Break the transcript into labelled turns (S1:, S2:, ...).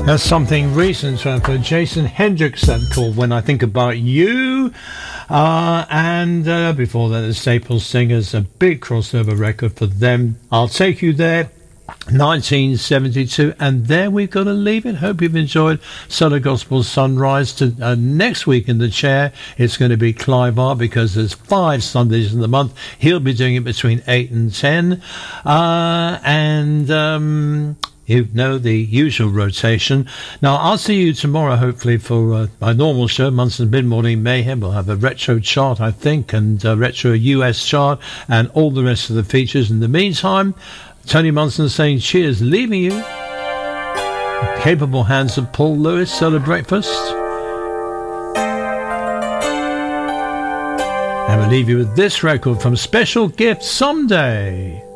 S1: That's something recent for Jason Hendrickson called When I Think About You. And before that, the Staples Singers, a big crossover record for them. I'll Take You There, 1972. And there we've got to leave it. Hope you've enjoyed Southern Gospel Sunrise. To next week in the chair, it's going to be Clive Art, because there's 5 Sundays in the month. He'll be doing it between 8 and 10. You know, the usual rotation. Now, I'll see you tomorrow, hopefully, for my normal show, Munson's Mid-Morning Mayhem. We'll have a retro chart, I think, and a retro US chart, and all the rest of the features. In the meantime, Tony Munson saying cheers, leaving you. Capable hands of Paul Lewis, Solar Breakfast. And we'll leave you with this record from Special Gift Someday.